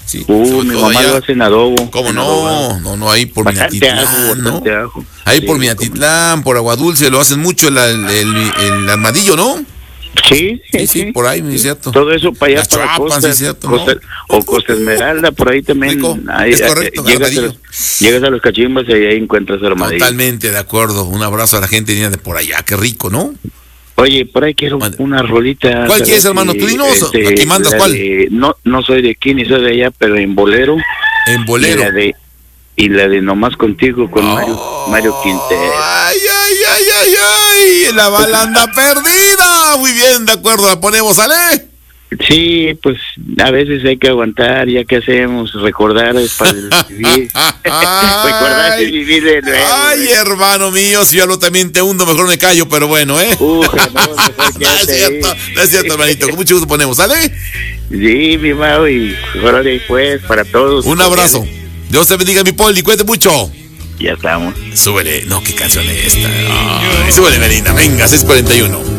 Sí. Mi mamá lo hace en adobo. ¿Cómo en no? adobado. No, ahí por Bastante Minatitlán, bastante ¿no? ajo. Ahí Sí, por Minatitlán, por Agua Dulce, lo hacen mucho el armadillo, ¿no? Sí, Sí, por ahí, es cierto. Todo eso para allá, Las para Chuapas, Costa, sí, cierto, Costa, ¿no? o Costa Esmeralda, por ahí también. Rico, Ahí, es correcto, armadillo. llegas a los cachimbas y ahí encuentras armadillo. Totalmente de acuerdo. Un abrazo a la gente de por allá, qué rico, ¿no? Oye, por ahí quiero una rolita. ¿Cuál quieres, hermano? ¿Tú dinos? Aquí mandas, ¿cuál? No soy de aquí ni soy de allá, pero en Bolero. En Bolero. Y la de Nomás Contigo con Mario Quintero. ¡Ay! La bala anda perdida. Muy bien, de acuerdo, la ponemos, ¿sale? Sí, pues a veces hay que aguantar, ya que hacemos, recordar es para vivir. Recordar es vivir de nuevo. Ay, hermano mío, si yo hablo también te hundo, mejor me callo, pero bueno, ¿eh? No es cierto, hermanito, con mucho gusto ponemos, ¿sale? Sí, mi Mau, y órale pues, para todos. Un abrazo. Dios te bendiga, mi Poli, cuídate mucho. Ya estamos. Súbele, no, qué canción es esta. Ay, súbele, Melina, venga, 6:41.